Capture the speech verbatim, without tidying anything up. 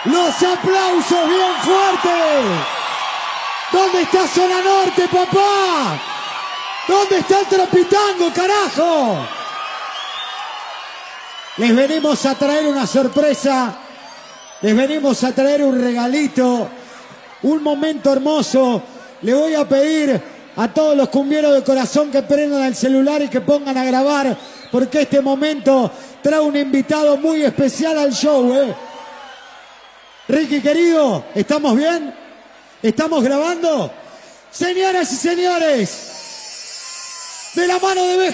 Los aplausos bien fuertes. ¿Dónde está Zona Norte, papá? ¿Dónde está el Tropitango, carajo? Les venimos a traer una sorpresa. Les venimos a traer un regalito. Un momento hermoso. Le voy a pedir a todos los cumbieros de corazón que prendan el celular y que pongan a grabar, porque este momento trae un invitado muy especial al show, ¿eh? Ricky, querido, ¿estamos bien? ¿Estamos grabando? Señoras y señores, de la mano de B G